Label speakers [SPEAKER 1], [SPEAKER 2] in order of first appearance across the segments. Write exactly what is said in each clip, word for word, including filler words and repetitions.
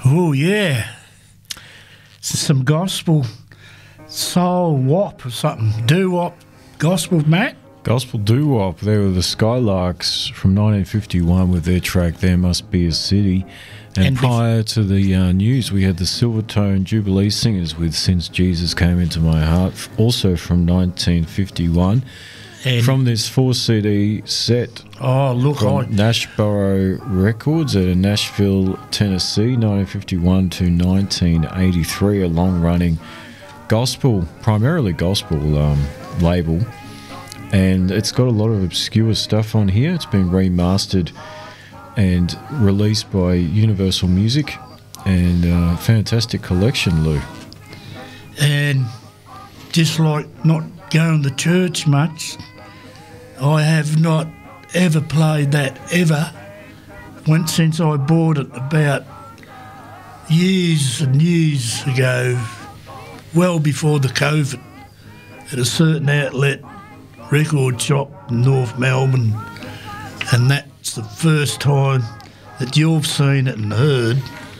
[SPEAKER 1] Oh, yeah. Some gospel soul wop or something. Doo-wop gospel, Matt?
[SPEAKER 2] Gospel doo-wop. They were the Skylarks from nineteen fifty-one with their track There Must Be a City. And, and prior to the uh, news, we had the Silvertone Jubilee Singers with Since Jesus Came Into My Heart, also from nineteen fifty-one. And from this four C D set
[SPEAKER 1] oh, look,
[SPEAKER 2] from
[SPEAKER 1] I...
[SPEAKER 2] Nashboro Records out of Nashville, Tennessee, nineteen fifty-one to nineteen eighty-three, a long-running gospel, primarily gospel um, label. And it's got a lot of obscure stuff on here. It's been remastered and released by Universal Music, and a fantastic collection, Lou.
[SPEAKER 1] And just like not going to church much, I have not ever played that ever once since I bought it about years and years ago, well before the COVID, at a certain outlet record shop in North Melbourne, and that's the first time that you've seen it and heard,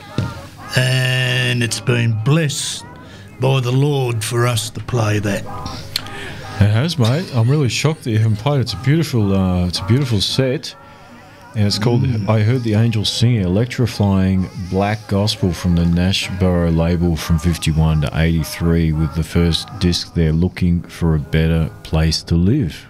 [SPEAKER 1] and it's been blessed by the Lord for us to play that.
[SPEAKER 2] It has, mate. I'm really shocked that you haven't played it. It's a beautiful, uh, it's a beautiful set, and it's called mm. I Heard the Angels Singing, electrifying black gospel from the Nashboro label from fifty-one to eighty-three, with the first disc there, Looking for a Better Place to Live.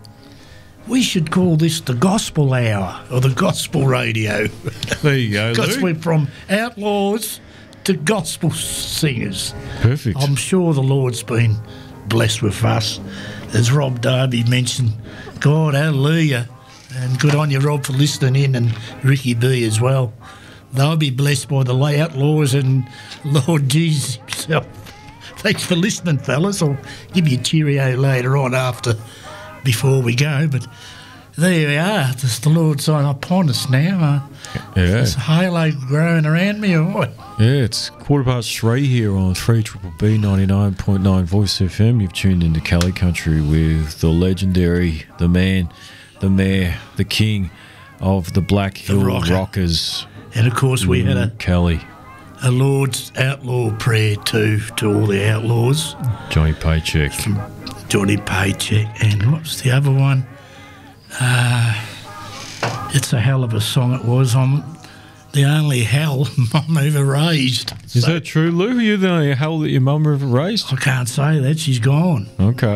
[SPEAKER 1] We should call this the Gospel Hour or the Gospel Radio.
[SPEAKER 2] There you go,
[SPEAKER 1] Because
[SPEAKER 2] Lou.
[SPEAKER 1] we're from outlaws to gospel singers.
[SPEAKER 2] Perfect.
[SPEAKER 1] I'm sure the Lord's been blessed with us. As Rob Darby mentioned, God, hallelujah. And good on you, Rob, for listening in, and Ricky B as well. They'll be blessed by the outlaws and Lord Jesus himself. Thanks for listening, fellas. I'll give you a cheerio later on after, before we go. But there we are. There's the Lord's on upon us now. Uh,
[SPEAKER 2] yeah.
[SPEAKER 1] There's a halo growing around me or what?
[SPEAKER 2] Yeah, it's quarter past three here on three B B ninety-nine point nine Voice F M. You've tuned into Kelly Country with the legendary, the man, the mayor, the king of the Black Hill
[SPEAKER 1] the rocker.
[SPEAKER 2] Rockers.
[SPEAKER 1] And of course we had a
[SPEAKER 2] Kelly.
[SPEAKER 1] A Lord's outlaw prayer too to all the outlaws.
[SPEAKER 2] Johnny Paycheck.
[SPEAKER 1] Johnny Paycheck. And what's the other one? Uh, it's a hell of a song it was. I'm the only hell Mum ever raised.
[SPEAKER 2] Is
[SPEAKER 1] so,
[SPEAKER 2] that true, Lou? Are you the only hell that your mum ever raised?
[SPEAKER 1] I can't say that. She's gone.
[SPEAKER 2] Okay.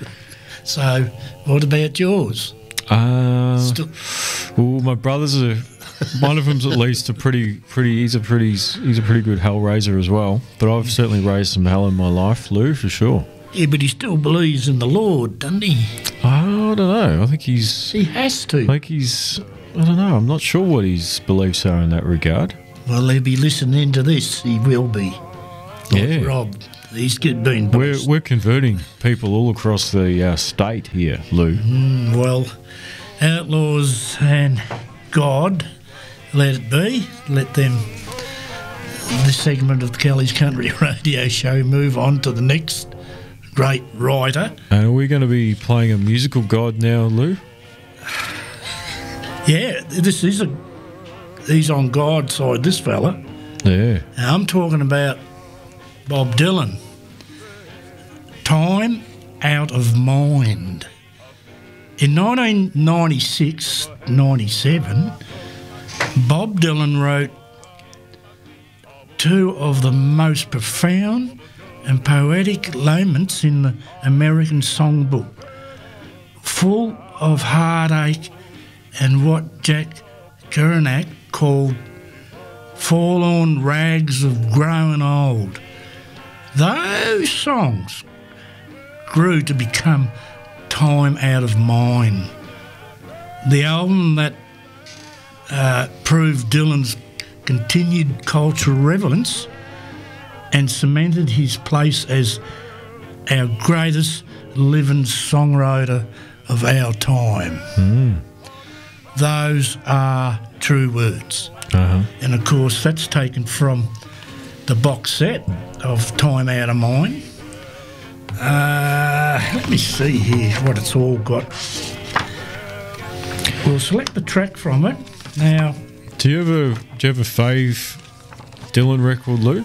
[SPEAKER 1] So what about yours?
[SPEAKER 2] Uh,
[SPEAKER 1] Still-
[SPEAKER 2] well, my brothers are. One of them's at least a pretty, pretty. He's a pretty, he's a pretty good hell raiser as well. But I've certainly raised some hell in my life, Lou, for sure.
[SPEAKER 1] Yeah, but he still believes in the Lord, doesn't he?
[SPEAKER 2] I don't know. I think he's.
[SPEAKER 1] He has to.
[SPEAKER 2] I think he's. I don't know. I'm not sure what his beliefs are in that regard.
[SPEAKER 1] Well, he'll be listening to this. He will be. Like
[SPEAKER 2] yeah,
[SPEAKER 1] Rob. He's been.
[SPEAKER 2] We're we're converting people all across the uh, state here, Lou.
[SPEAKER 1] Mm, well, outlaws and God. Let it be. Let them, this segment of the Kelly's Country Radio Show, move on to the next great writer.
[SPEAKER 2] And are we going to be playing a musical god now, Lou?
[SPEAKER 1] Yeah, this is a. He's on God's side, this fella.
[SPEAKER 2] Yeah.
[SPEAKER 1] Now, I'm talking about Bob Dylan. Time Out of Mind. In nineteen ninety-six ninety-seven, Bob Dylan wrote two of the most profound and poetic laments in the American songbook, full of heartache and what Jack Kerouac called forlorn rags of growing old. Those songs grew to become Time Out of Mind, the album that Uh, proved Dylan's continued cultural relevance and cemented his place as our greatest living songwriter of our time.
[SPEAKER 2] Mm.
[SPEAKER 1] Those are true words.
[SPEAKER 2] Uh-huh.
[SPEAKER 1] And of course, that's taken from the box set of Time Out of Mind. Uh, let me see here what it's all got. We'll select the track from it. Now,
[SPEAKER 2] do you ever do you have a fave Dylan record, Lou?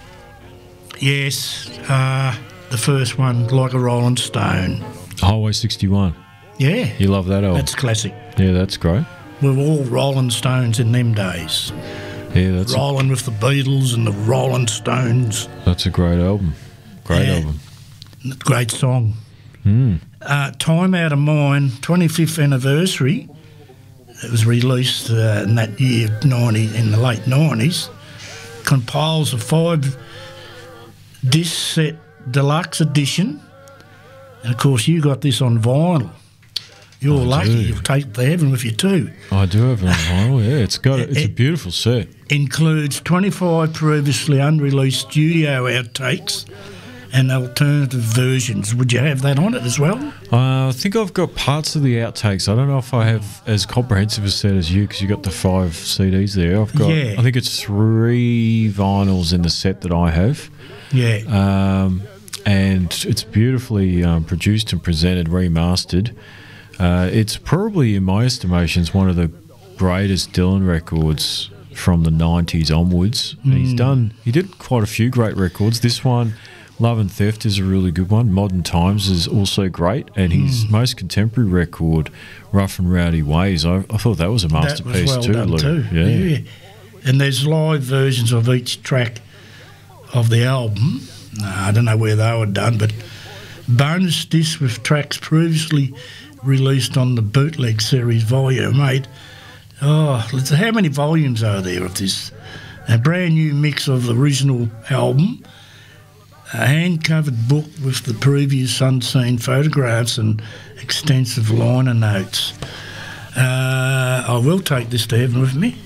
[SPEAKER 1] Yes, uh, the first one, Like a Rolling Stone.
[SPEAKER 2] Highway sixty-one.
[SPEAKER 1] Yeah.
[SPEAKER 2] You love that album?
[SPEAKER 1] That's classic.
[SPEAKER 2] Yeah, that's great.
[SPEAKER 1] We were all Rolling Stones in them days.
[SPEAKER 2] Yeah, that's
[SPEAKER 1] Rolling with the Beatles and the Rolling Stones.
[SPEAKER 2] a, that's a great album. Great
[SPEAKER 1] Yeah.
[SPEAKER 2] album.
[SPEAKER 1] Great song.
[SPEAKER 2] Mm.
[SPEAKER 1] Uh, Time Out of Mind, twenty-fifth anniversary. It was released uh, in that year, ninety in the late nineties. Compiles a five disc set deluxe edition. And of course, you got this on vinyl. You're
[SPEAKER 2] I
[SPEAKER 1] lucky.
[SPEAKER 2] do.
[SPEAKER 1] You'll take the heaven with you too.
[SPEAKER 2] I do have it on vinyl. Yeah, it's got a, it's a
[SPEAKER 1] It-
[SPEAKER 2] beautiful set.
[SPEAKER 1] Includes twenty-five previously unreleased studio outtakes and alternative versions. Would you have that on it as well?
[SPEAKER 2] Uh, I think I've got parts of the outtakes. I don't know if I have as comprehensive a set as you because you got the five C Ds there. I've got.
[SPEAKER 1] Yeah.
[SPEAKER 2] I think it's three vinyls in the set that I have.
[SPEAKER 1] Yeah.
[SPEAKER 2] Um, and it's beautifully um, produced and presented, remastered. Uh, it's probably, in my estimations, one of the greatest Dylan records from the nineties onwards. And he's done. He did quite a few great records. This one, Love and Theft, is a really good one. Modern Times is also great, and his most contemporary record, Rough and Rowdy Ways, I, I thought that was a
[SPEAKER 1] That
[SPEAKER 2] masterpiece
[SPEAKER 1] was well
[SPEAKER 2] too.
[SPEAKER 1] done
[SPEAKER 2] Lou.
[SPEAKER 1] too.
[SPEAKER 2] Yeah.
[SPEAKER 1] And there's live versions of each track of the album. No, I don't know where they were done, but bonus disc with tracks previously released on the bootleg series volume eight. Oh, let's how many volumes are there of this? A brand new mix of the original album, a hand-covered book with the previous unseen photographs and extensive liner notes. Uh, I will take this to heaven with me.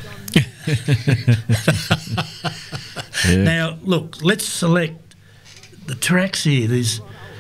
[SPEAKER 2] Yeah.
[SPEAKER 1] Now, look, let's select the tracks here. There's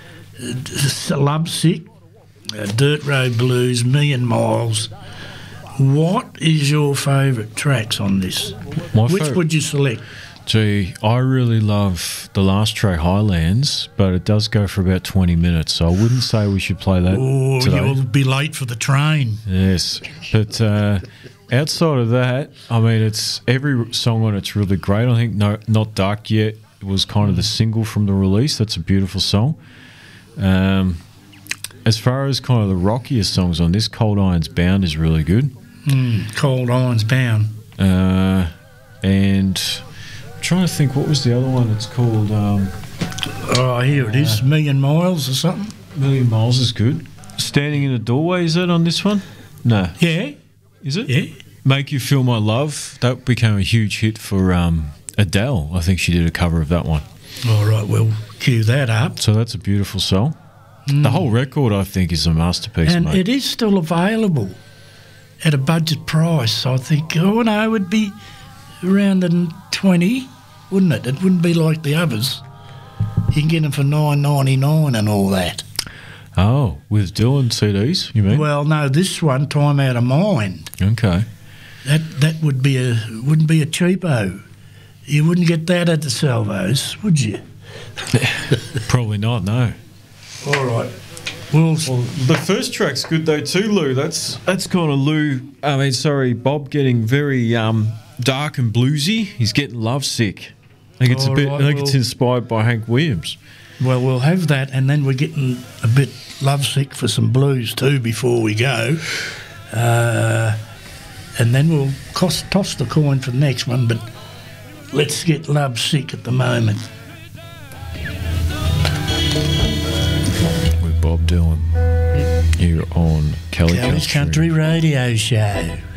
[SPEAKER 1] uh, Lovesick, uh, Dirt Road Blues, Million Miles. What is your favourite tracks on this?
[SPEAKER 2] My
[SPEAKER 1] Which
[SPEAKER 2] favourite-
[SPEAKER 1] would you select?
[SPEAKER 2] Gee, I really love the last track, Highlands, but it does go for about twenty minutes, so I wouldn't say we should play that
[SPEAKER 1] Oh,
[SPEAKER 2] today.
[SPEAKER 1] you'll be late for the train.
[SPEAKER 2] Yes, but uh, outside of that, I mean, it's every song on it's really great. I think no, Not Dark Yet was kind of the single from the release. That's a beautiful song. Um, as far as kind of the rockiest songs on this, Cold Irons Bound is really good.
[SPEAKER 1] Mm, Cold Irons Bound.
[SPEAKER 2] Uh, and I'm trying to think, what was the other one? It's called um,
[SPEAKER 1] Oh, here it is, Million Miles or something.
[SPEAKER 2] Million Miles is good. Standing in a Doorway, is that on this one? No.
[SPEAKER 1] Yeah,
[SPEAKER 2] Is it?
[SPEAKER 1] yeah.
[SPEAKER 2] Make You Feel My Love. That became a huge hit for um, Adele. I think she did a cover of that one.
[SPEAKER 1] All right, we'll cue that up.
[SPEAKER 2] So that's a beautiful song. The whole record, I think, is a masterpiece,
[SPEAKER 1] And
[SPEAKER 2] mate.
[SPEAKER 1] it is still available at a budget price. I think, oh no, it would be around the twenty, wouldn't it? It wouldn't be like the others. You can get them for nine ninety nine and all that.
[SPEAKER 2] Oh, with Dylan C Ds, you mean?
[SPEAKER 1] Well, no, this one, Time Out of Mind.
[SPEAKER 2] Okay.
[SPEAKER 1] That that would be a wouldn't be a cheapo. You wouldn't get that at the Salvos, would you?
[SPEAKER 2] Probably not, no.
[SPEAKER 1] All right. Well,
[SPEAKER 2] The first track's good though too, Lou. That's that's kind of Lou. I mean, sorry, Bob getting very um, dark and bluesy. He's getting lovesick. I think it's a
[SPEAKER 1] All
[SPEAKER 2] bit.
[SPEAKER 1] right,
[SPEAKER 2] I think it's
[SPEAKER 1] well-
[SPEAKER 2] inspired by Hank Williams.
[SPEAKER 1] well, we'll have that, and then we're getting a bit lovesick for some blues too before we go. Uh, and then we'll cost, toss the coin for the next one, but let's get lovesick at the moment.
[SPEAKER 2] With Bob Dylan here on Kelly
[SPEAKER 1] Kelly's
[SPEAKER 2] Country.
[SPEAKER 1] Country Radio Show.